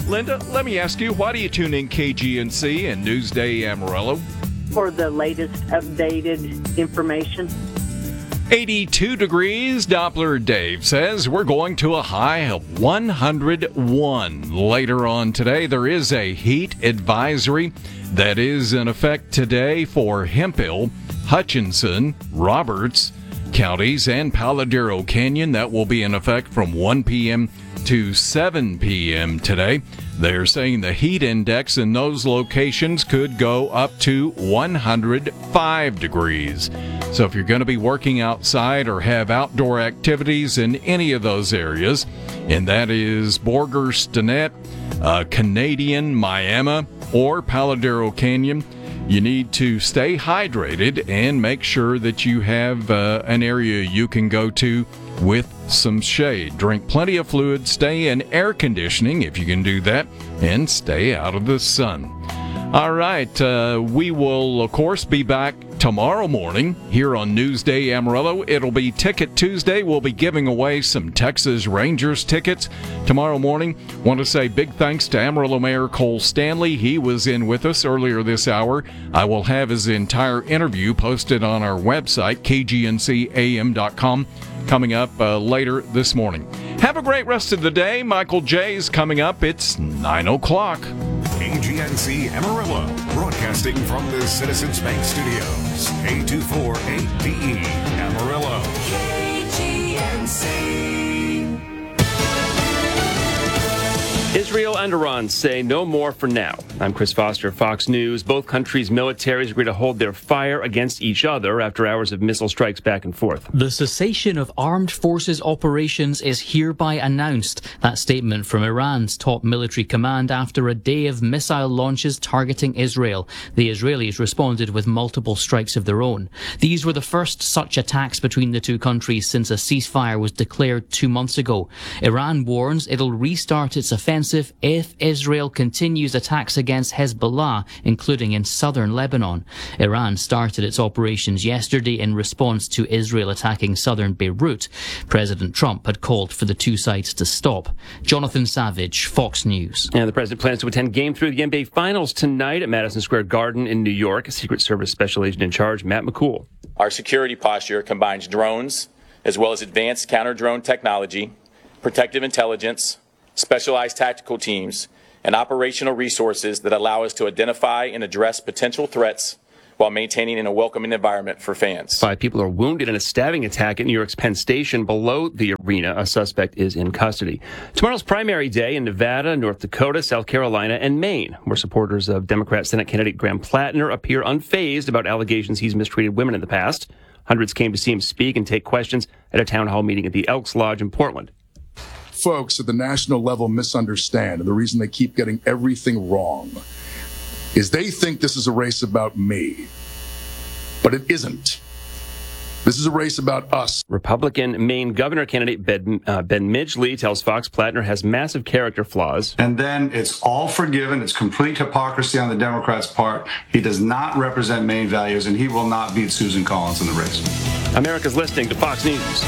Linda, let me ask you, why do you tune in KGNC and Newsday Amarillo? For the latest updated information. 82 degrees, Doppler Dave says we're going to a high of 101. Later on today, there is a heat advisory that is in effect today for Hemphill, Hutchinson, Roberts counties, and Palo Duro Canyon. That will be in effect from 1 p.m. to 7 p.m. today. They're saying the heat index in those locations could go up to 105 degrees. So if you're going to be working outside or have outdoor activities in any of those areas, and that is Borger, Stinnett, Canadian, Miami, or Palo Duro Canyon, you need to stay hydrated and make sure that you have an area you can go to with some shade. Drink plenty of fluid, stay in air conditioning if you can do that, and stay out of the sun. All right, we will, of course, be back tomorrow morning here on Newsday Amarillo. It'll be Ticket Tuesday. We'll be giving away some Texas Rangers tickets tomorrow morning. Want to say big thanks to Amarillo Mayor Cole Stanley. He was in with us earlier this hour. I will have his entire interview posted on our website, kgncam.com, coming up later this morning. Have a great rest of the day. Michael J's coming up. It's 9 o'clock. KGNC Amarillo, broadcasting from the Citizens Bank Studios. K248DE Amarillo. KGNC. Israel and Iran say no more for now. I'm Chris Foster, Fox News. Both countries' militaries agree to hold their fire against each other after hours of missile strikes back and forth. The cessation of armed forces operations is hereby announced. That statement from Iran's top military command after a day of missile launches targeting Israel. The Israelis responded with multiple strikes of their own. These were the first such attacks between the two countries since a ceasefire was declared 2 months ago. Iran warns it'll restart its offensive if Israel continues attacks against Hezbollah, including in southern Lebanon. Iran started its operations yesterday in response to Israel attacking southern Beirut. President Trump had called for the two sides to stop. Jonathan Savage, Fox News. And the president plans to attend Game 3 of the NBA Finals tonight at Madison Square Garden in New York. Secret Service Special Agent in Charge, Matt McCool. Our security posture combines drones as well as advanced counter-drone technology, protective intelligence, specialized tactical teams, and operational resources that allow us to identify and address potential threats while maintaining a welcoming environment for fans. 5 people are wounded in a stabbing attack at New York's Penn Station below the arena. A suspect is in custody. Tomorrow's primary day in Nevada, North Dakota, South Carolina, and Maine, where supporters of Democrat Senate candidate Graham Plattner appear unfazed about allegations he's mistreated women in the past. Hundreds came to see him speak and take questions at a town hall meeting at the Elks Lodge in Portland. Folks at the national level misunderstand, and the reason they keep getting everything wrong is they think this is a race about me, but it isn't. This is a race about us. Republican Maine governor candidate Ben Midgley tells Fox Plattner has massive character flaws. And then it's all forgiven. It's complete hypocrisy on the Democrats' part. He does not represent Maine values, and he will not beat Susan Collins in the race. America's listening to Fox News.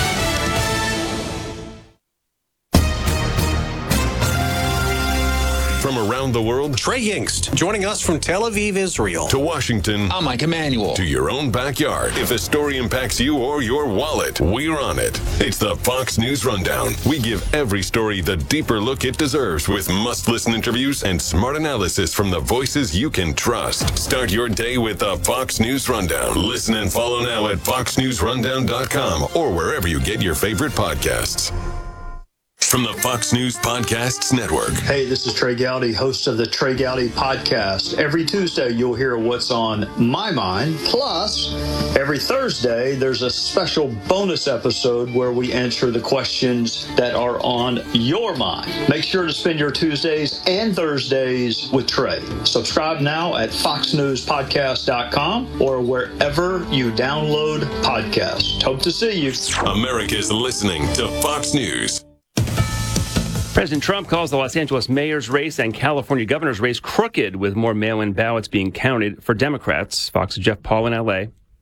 From around the world, Trey Yingst, joining us from Tel Aviv, Israel. to Washington, I'm Mike Emanuel. to your own backyard. If a story impacts you or your wallet, we're on it. It's the Fox News Rundown. We give every story the deeper look it deserves with must-listen interviews and smart analysis from the voices you can trust. Start your day with the Fox News Rundown. Listen and follow now at foxnewsrundown.com or wherever you get your favorite podcasts. From the Fox News Podcasts Network. Hey, this is Trey Gowdy, host of the Trey Gowdy Podcast. Every Tuesday, you'll hear what's on my mind. Plus, every Thursday, there's a special bonus episode where we answer the questions that are on your mind. Make sure to spend your Tuesdays and Thursdays with Trey. Subscribe now at foxnewspodcast.com or wherever you download podcasts. Hope to see you. America's listening to Fox News. President Trump calls the Los Angeles mayor's race and California governor's race crooked, with more mail-in ballots being counted for Democrats. Fox's Jeff Paul in L.A.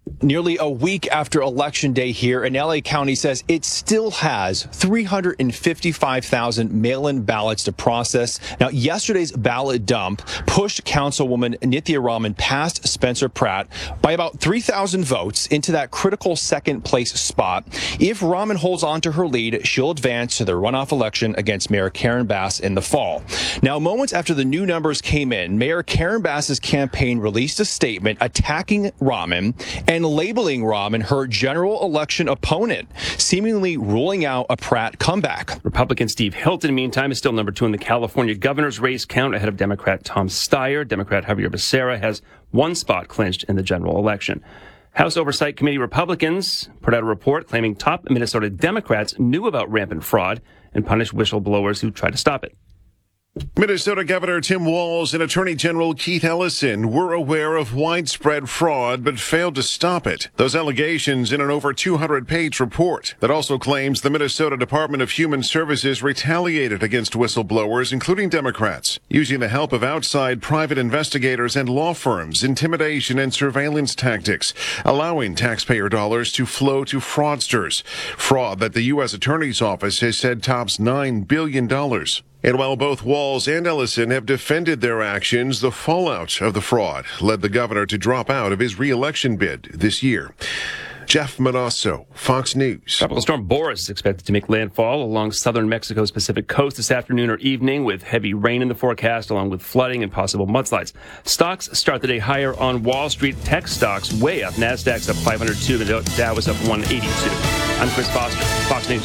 Nearly a week after Election Day here, and LA County says it still has 355,000 mail-in ballots to process. Now, yesterday's ballot dump pushed Councilwoman Nithya Raman past Spencer Pratt by about 3,000 votes into that critical second-place spot. If Raman holds on to her lead, she'll advance to the runoff election against Mayor Karen Bass in the fall. Now, moments after the new numbers came in, Mayor Karen Bass's campaign released a statement attacking Raman and labeling Raman her general election opponent, seemingly ruling out a Pratt comeback. Republican Steve Hilton, meantime, is still number 2 in the California governor's race count ahead of Democrat Tom Steyer. Democrat Javier Becerra has 1 spot clinched in the general election. House Oversight Committee Republicans put out a report claiming top Minnesota Democrats knew about rampant fraud and punished whistleblowers who tried to stop it. Minnesota Governor Tim Walz and Attorney General Keith Ellison were aware of widespread fraud but failed to stop it. Those allegations in an over 200-page report that also claims the Minnesota Department of Human Services retaliated against whistleblowers, including Democrats, using the help of outside private investigators and law firms, intimidation and surveillance tactics, allowing taxpayer dollars to flow to fraudsters. Fraud that the U.S. Attorney's Office has said tops $9 billion. And while both Walz and Ellison have defended their actions, the fallout of the fraud led the governor to drop out of his re-election bid this year. Jeff Manasso, Fox News. Tropical storm Boris is expected to make landfall along southern Mexico's Pacific coast this afternoon or evening, with heavy rain in the forecast, along with flooding and possible mudslides. Stocks start the day higher on Wall Street. Tech stocks way up. Nasdaq's up 502. The Dow is up 182. I'm Chris Foster, Fox News.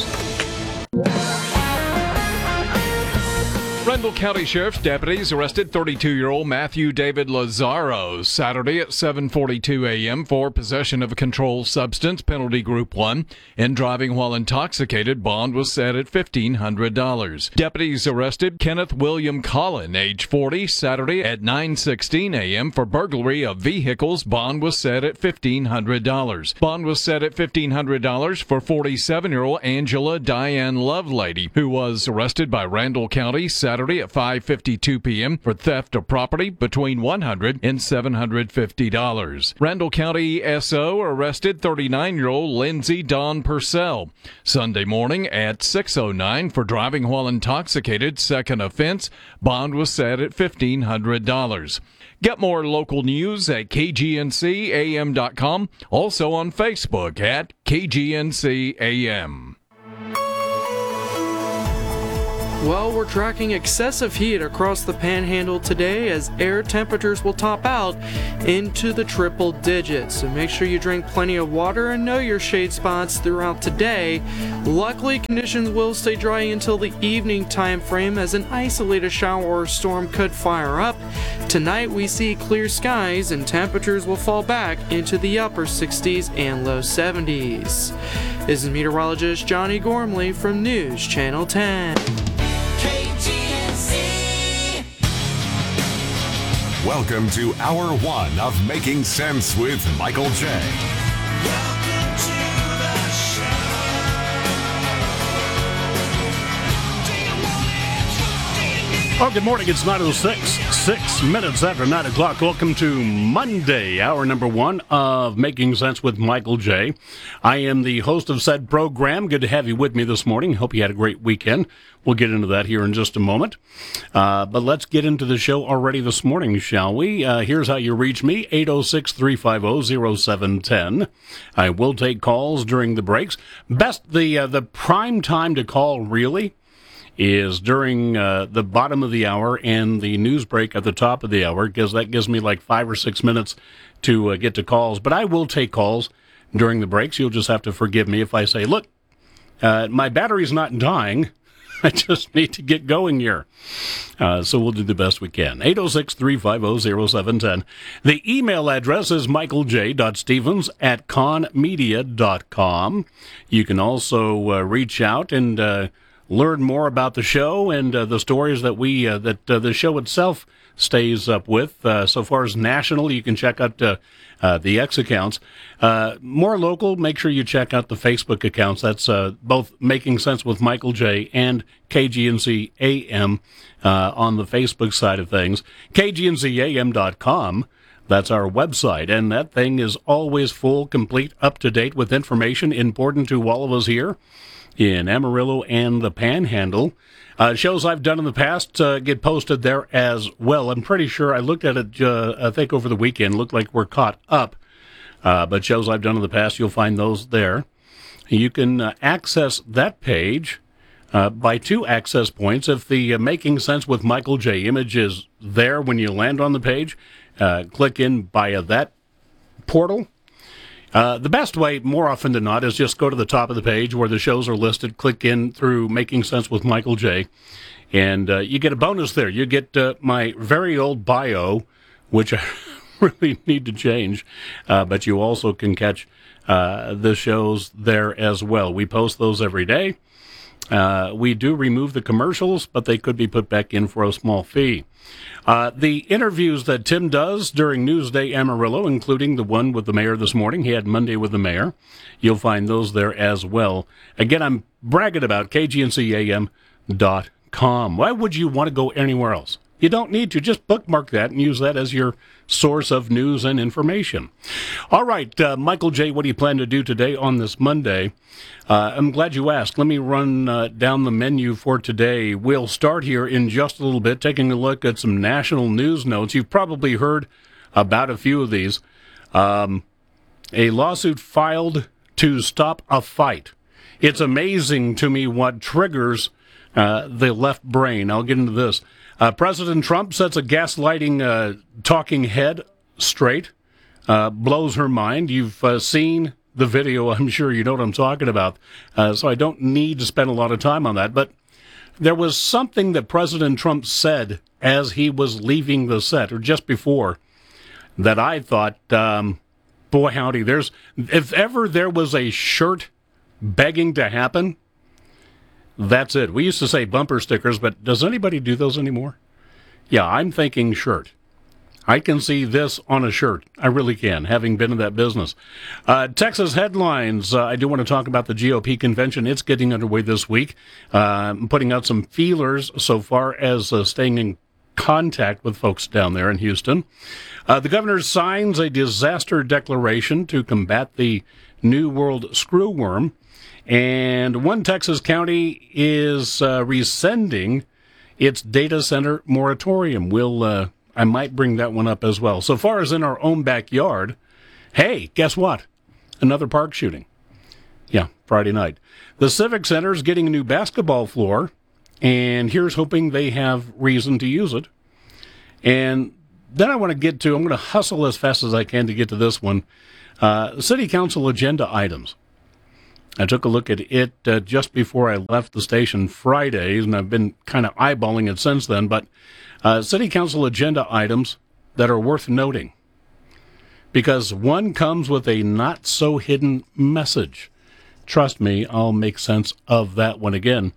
Randall County Sheriff's deputies arrested 32-year-old Matthew David Lazaro Saturday at 7:42 a.m. for possession of a controlled substance, penalty group 1, and driving while intoxicated. Bond was set at $1,500. Deputies arrested Kenneth William Collin, age 40, Saturday at 9:16 a.m. for burglary of vehicles. Bond was set at $1,500. Bond was set at $1,500 for 47-year-old Angela Diane Lovelady, who was arrested by Randall County Saturday at 5:52 p.m. for theft of property between $100 and $750. Randall County SO arrested 39-year-old Lindsay Dawn Purcell Sunday morning at 6:09 for driving while intoxicated, second offense. Bond was set at $1,500. Get more local news at KGNCAM.com, also on Facebook at KGNCAM. Well, we're tracking excessive heat across the panhandle today as air temperatures will top out into the triple digits. So make sure you drink plenty of water and know your shade spots throughout today. Luckily, conditions will stay dry until the evening time frame as an isolated shower or storm could fire up. Tonight we see clear skies and temperatures will fall back into the upper 60s and low 70s. This is meteorologist Johnny Gormley from News Channel 10. Welcome to Hour 1 of Making Sense with Michael J. Oh, good morning. It's 9:06, 6 minutes after 9 o'clock. Welcome to Monday, hour number 1 of Making Sense with Michael J. I am the host of said program. Good to have you with me this morning. Hope you had a great weekend. We'll get into that here in just a moment. But let's get into the show already this morning, shall we? Here's how you reach me, 806-350-0710. I will take calls during the breaks. The prime time to call, really, is during the bottom of the hour and the news break at the top of the hour, because that gives me like 5 or 6 minutes to get to calls. But I will take calls during the breaks. You'll just have to forgive me if I say, look, my battery's not dying. I just need to get going here. So we'll do the best we can. 806-350-0710. The email address is michaelj.stevens@conmedia.com. You can also reach out and learn more about the show and the stories that the show itself stays up with. So far as national, you can check out the X accounts. More local, make sure you check out the Facebook accounts. That's both Making Sense with Michael J. and KGNC AM on the Facebook side of things. KGNCAM.com. That's our website, and that thing is always full, complete, up-to-date with information important to all of us here in Amarillo and the Panhandle. Shows I've done in the past get posted there as well. I'm pretty sure I looked at it, I think, over the weekend. Looked like we're caught up. But shows I've done in the past, you'll find those there. You can access that page by 2 access points. If the Making Sense with Michael J. image is there when you land on the page, click in via that portal. The best way, more often than not, is just go to the top of the page where the shows are listed, click in through Making Sense with Michael J., and you get a bonus there. You get my very old bio, which I really need to change, but you also can catch the shows there as well. We post those every day. We do remove the commercials, but they could be put back in for a small fee. The interviews that Tim does during Newsday Amarillo, including the one with the mayor this morning, he had Monday with the mayor, you'll find those there as well. Again, I'm bragging about KGNCAM.com. Why would you want to go anywhere else? You don't need to. Just bookmark that and use that as your source of news and information. All right, Michael J., what do you plan to do today on this Monday? I'm glad you asked. Let me run down the menu for today. We'll start here in just a little bit, taking a look at some national news notes. You've probably heard about a few of these. A lawsuit filed to stop a fight. It's amazing to me what triggers the left brain. I'll get into this. President Trump sets a gaslighting talking head straight, blows her mind. You've seen the video. I'm sure you know what I'm talking about, so I don't need to spend a lot of time on that. But there was something that President Trump said as he was leaving the set, or just before, that I thought, boy, howdy, if ever there was a shirt begging to happen, that's it. We used to say bumper stickers, but does anybody do those anymore? Yeah, I'm thinking shirt. I can see this on a shirt. I really can, having been in that business. Texas headlines. I do want to talk about the GOP convention. It's getting underway this week. Putting out some feelers so far as staying in contact with folks down there in Houston. The governor signs a disaster declaration to combat the New World screwworm. And one Texas county is rescinding its data center moratorium. I might bring that one up as well. So far as in our own backyard, hey, guess what? Another park shooting. Yeah, Friday night. The Civic Center is getting a new basketball floor, and here's hoping they have reason to use it. And then I'm going to hustle as fast as I can to get to this one. City Council agenda items. I took a look at it just before I left the station Friday, and I've been kind of eyeballing it since then. But City Council agenda items that are worth noting, because one comes with a not-so-hidden message. Trust me, I'll make sense of that one again.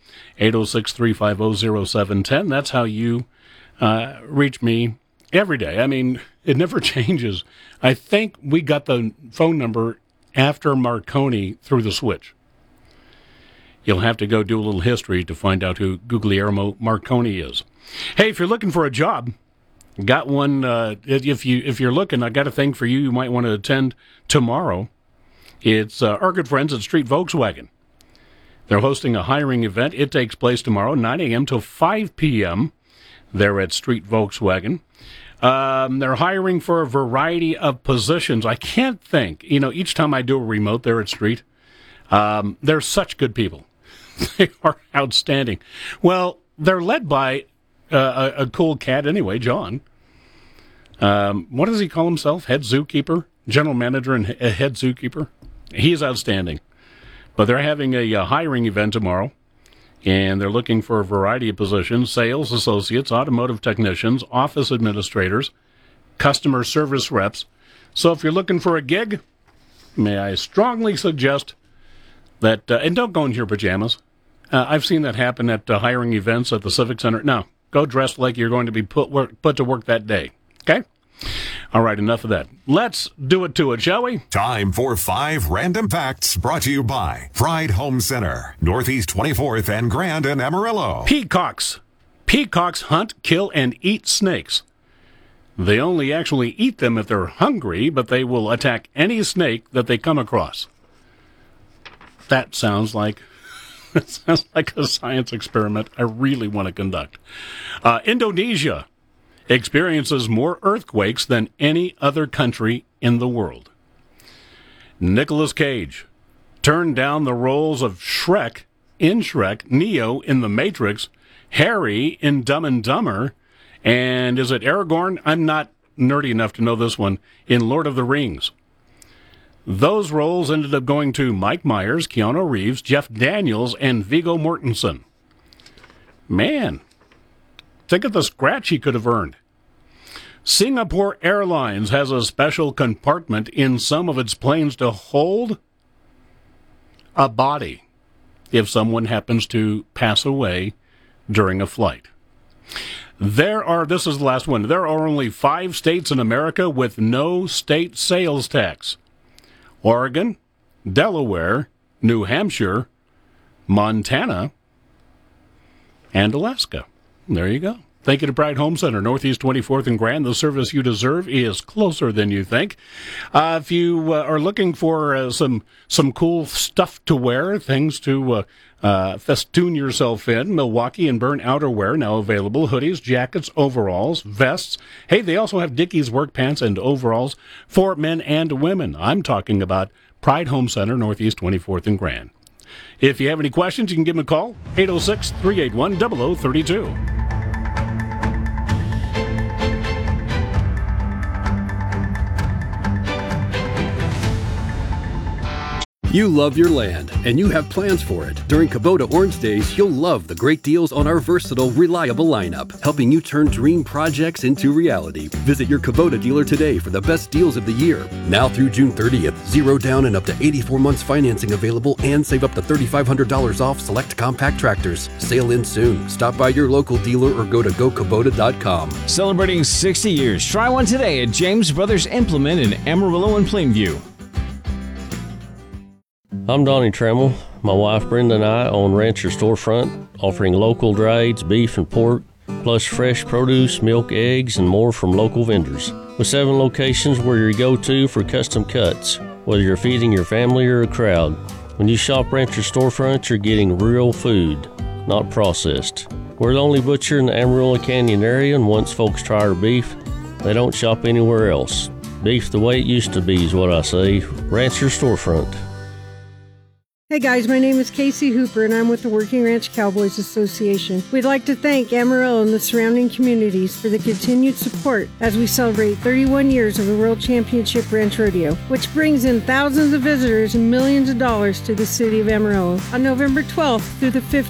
806-350-0710. That's how you reach me every day. I mean, it never changes. I think we got the phone number after Marconi threw the switch. You'll have to go do a little history to find out who Guglielmo Marconi is. Hey, if you're looking for a job, got one. If you're looking, I got a thing for you. You might want to attend tomorrow. It's our good friends at Street Volkswagen. They're hosting a hiring event. It takes place tomorrow, 9 a.m. till 5 p.m. They're at Street Volkswagen. They're hiring for a variety of positions. I can't think. Each time I do a remote there at Street, they're such good people. They are outstanding. Well, they're led by a cool cat anyway, John. What does he call himself? Head zookeeper? General manager and head zookeeper? He's outstanding. But they're having a hiring event tomorrow, and they're looking for a variety of positions: sales associates, automotive technicians, office administrators, customer service reps. So if you're looking for a gig, may I strongly suggest that, and don't go in your pajamas. I've seen that happen at hiring events at the Civic Center. No, go dressed like you're going to be put to work that day. Okay? All right, enough of that. Let's do it to it, shall we? Time for 5 random facts brought to you by Pride Home Center, Northeast 24th and Grand in Amarillo. Peacocks. Peacocks hunt, kill, and eat snakes. They only actually eat them if they're hungry, but they will attack any snake that they come across. That sounds like a science experiment I really want to conduct. Indonesia experiences more earthquakes than any other country in the world. Nicolas Cage turned down the roles of Shrek in Shrek, Neo in The Matrix, Harry in Dumb and Dumber, and is it Aragorn? I'm not nerdy enough to know this one, in Lord of the Rings. Those roles ended up going to Mike Myers, Keanu Reeves, Jeff Daniels, and Viggo Mortensen. Man, think of the scratch he could have earned. Singapore Airlines has a special compartment in some of its planes to hold a body if someone happens to pass away during a flight. This is the last one. There are only 5 states in America with no state sales tax. Oregon, Delaware, New Hampshire, Montana, and Alaska. There you go. Thank you to Pride Home Center, Northeast 24th and Grand. The service you deserve is closer than you think. If you are looking for some cool stuff to wear, things to festoon yourself in, Milwaukee and Byrne outerwear now available. Hoodies, jackets, overalls, vests. Hey, they also have Dickies work pants and overalls for men and women. I'm talking about Pride Home Center, Northeast 24th and Grand. If you have any questions, you can give them a call, 806-381-0032. You love your land, and you have plans for it. During Kubota Orange Days, you'll love the great deals on our versatile, reliable lineup, helping you turn dream projects into reality. Visit your Kubota dealer today for the best deals of the year. Now through June 30th, 0 down and up to 84 months financing available, and save up to $3,500 off select compact tractors. Sale ends soon. Stop by your local dealer or go to gokubota.com. Celebrating 60 years. Try one today at James Brothers Implement in Amarillo and Plainview. I'm Donnie Trammell. My wife Brenda and I own Rancher Storefront, offering local drieds, beef and pork, plus fresh produce, milk, eggs, and more from local vendors. With 7 locations, we're your go-to for custom cuts, whether you're feeding your family or a crowd. When you shop Rancher Storefront, you're getting real food, not processed. We're the only butcher in the Amarillo Canyon area, and once folks try our beef, they don't shop anywhere else. Beef the way it used to be is what I say. Rancher Storefront. Hey guys, my name is Casey Hooper and I'm with the Working Ranch Cowboys Association. We'd like to thank Amarillo and the surrounding communities for the continued support as we celebrate 31 years of the World Championship Ranch Rodeo, which brings in thousands of visitors and millions of dollars to the city of Amarillo. On November 12th through the 15th,